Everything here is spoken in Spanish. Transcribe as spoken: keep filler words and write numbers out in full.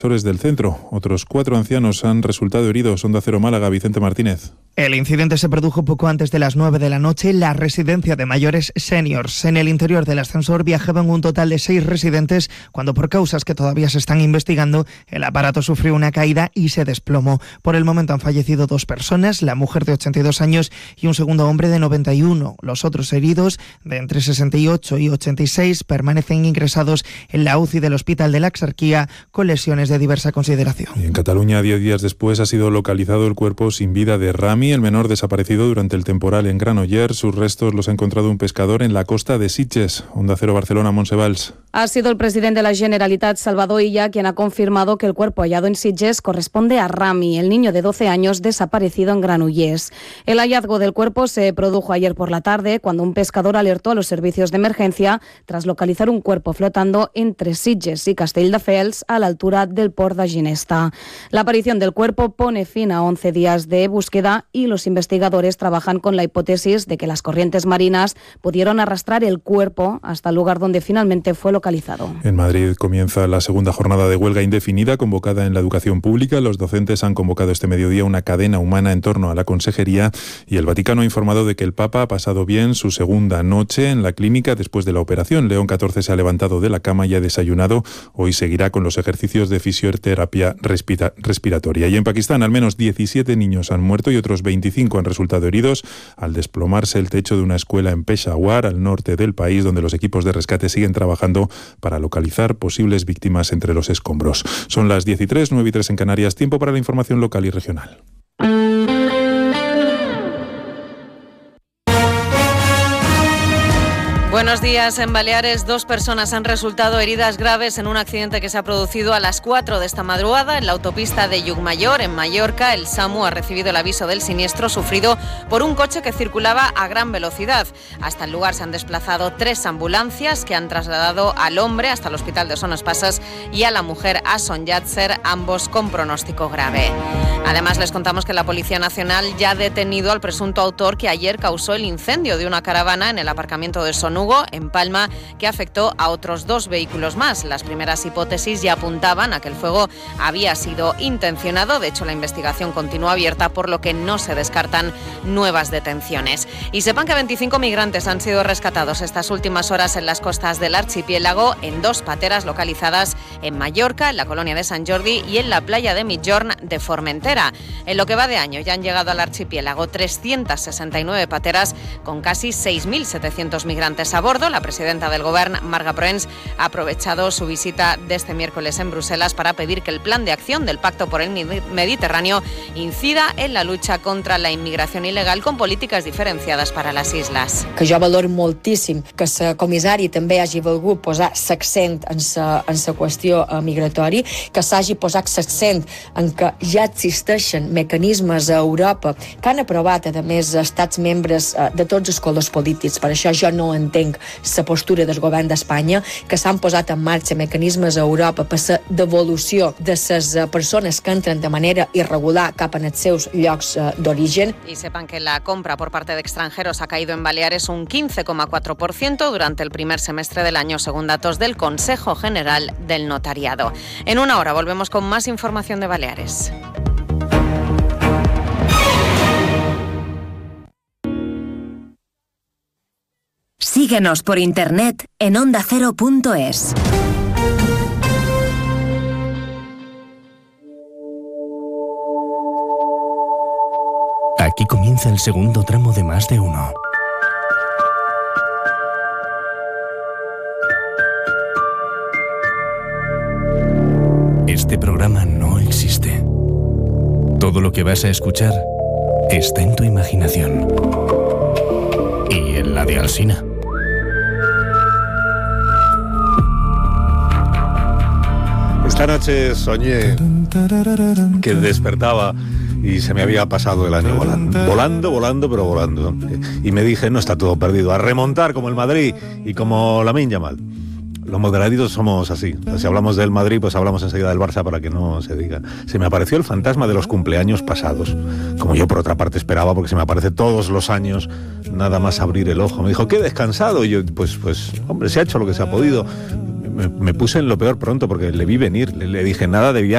del centro. Otros cuatro ancianos han resultado heridos. Onda Cero Málaga, Vicente Martínez. El incidente se produjo poco antes de las nueve de la noche en la residencia de mayores Seniors. En el interior del ascensor viajaban un total de seis residentes cuando, por causas que todavía se están investigando, el aparato sufrió una caída y se desplomó. Por el momento han fallecido dos personas, la mujer de ochenta y dos años y un segundo hombre de noventa y uno. Los otros heridos, de entre sesenta y ocho y ochenta y seis, permanecen ingresados en la U C I del Hospital de la Exarquía con lesiones de diversa consideración. Y en Cataluña, diez días después, ha sido localizado el cuerpo sin vida de Rami, el menor desaparecido durante el temporal en Granollers. Sus restos los ha encontrado un pescador en la costa de Sitges. Onda Cero Barcelona, Monsevals. Ha sido el presidente de la Generalitat, Salvador Illa, quien ha confirmado que el cuerpo hallado en Sitges corresponde a Rami, el niño de doce años desaparecido en Granollers. El hallazgo del cuerpo se produjo ayer por la tarde, cuando un pescador alertó a los servicios de emergencia tras localizar un cuerpo flotando entre Sitges y Castelldefels a la altura del Port de Ginesta. La aparición del cuerpo pone fin a once días de búsqueda y los investigadores trabajan con la hipótesis de que las corrientes marinas pudieron arrastrar el cuerpo hasta el lugar donde finalmente fue localizado. En Madrid comienza la segunda jornada de huelga indefinida convocada en la educación pública. Los docentes han convocado este mediodía una cadena humana en torno a la consejería y el Vaticano ha informado de que el Papa ha pasado bien su segunda noche en la clínica después de la operación. León catorce se ha levantado de la cama y ha desayunado. Hoy seguirá con los ejercicios de fisioterapia respira- respiratoria. Y en Pakistán al menos diecisiete niños han muerto y otros veinticinco han resultado heridos al desplomarse el techo de una escuela en Peshawar, al norte del país, donde los equipos de rescate siguen trabajando para localizar posibles víctimas entre los escombros. Son las diez y tres, nueve y tres en Canarias. Tiempo para la información local y regional. Buenos días. En Baleares, dos personas han resultado heridas graves en un accidente que se ha producido a las cuatro de esta madrugada en la autopista de Llucmayor, en Mallorca. El SAMU ha recibido el aviso del siniestro sufrido por un coche que circulaba a gran velocidad. Hasta el lugar se han desplazado tres ambulancias que han trasladado al hombre hasta el hospital de Son Espases y a la mujer a Son Llàtzer, ambos con pronóstico grave. Además, les contamos que la Policía Nacional ya ha detenido al presunto autor que ayer causó el incendio de una caravana en el aparcamiento de Son Hugo, en Palma, que afectó a otros dos vehículos más. Las primeras hipótesis ya apuntaban a que el fuego había sido intencionado. De hecho, la investigación continúa abierta, por lo que no se descartan nuevas detenciones. Y sepan que veinticinco migrantes han sido rescatados estas últimas horas en las costas del archipiélago, en dos pateras localizadas en Mallorca, en la colonia de Sant Jordi y en la playa de Migjorn de Formentera. En lo que va de año ya han llegado al archipiélago trescientas sesenta y nueve pateras con casi seis mil setecientos migrantes a bordo. La presidenta del Govern, Marga Proens, ha aprovechado su visita de este miércoles en Bruselas para pedir que el plan de acción del Pacto por el Mediterráneo incida en la lucha contra la inmigración ilegal con polítiques diferenciades per a les isles. Que jo valoro moltíssim que la comissari també hagi volgut posar l'accent en la en la qüestió migratori, que s'hagi posat l'accent en que ja existeixen mecanismes a Europa que han aprovat, a més, estats membres de tots els colors polítics. Per això jo no entenc la postura del govern d'Espanya, que s'han posat en marxa mecanismes a Europa per la devolució de les persones que entren de manera irregular cap en els seus llocs d'origen. Y sepan que la compra por parte de extranjeros ha caído en Baleares un quince coma cuatro por ciento durante el primer semestre del año, según datos del Consejo General del Notariado. En una hora volvemos con más información de Baleares. Síguenos por internet en onda cero punto es. Aquí comienza el segundo tramo de Más de Uno. Este programa no existe. Todo lo que vas a escuchar está en tu imaginación. Y en la de Alsina. Esta noche soñé que despertaba y se me había pasado el año volando, volando, volando, pero volando. Y me dije, no está todo perdido, a remontar como el Madrid y como Lamine Yamal. Los moderaditos somos así. Si hablamos del Madrid, pues hablamos enseguida del Barça para que no se diga. Se me apareció el fantasma de los cumpleaños pasados, como yo por otra parte esperaba, porque se me aparece todos los años, nada más abrir el ojo. Me dijo, qué descansado. Y yo, pues, pues, hombre, se ha hecho lo que se ha podido. Me, me puse en lo peor pronto porque le vi venir. Le, le dije, nada de viaje.